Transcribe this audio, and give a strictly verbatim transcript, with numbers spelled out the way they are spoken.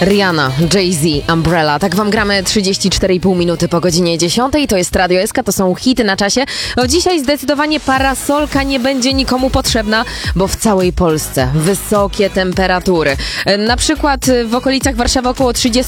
Rihanna, Jay-Z, Umbrella. Tak wam gramy trzydzieści cztery i pół minuty po godzinie dziesiątej. To jest Radio S K, to są hity na czasie. No dzisiaj zdecydowanie parasolka nie będzie nikomu potrzebna, bo w całej Polsce wysokie temperatury. Na przykład w okolicach Warszawy około trzydzieści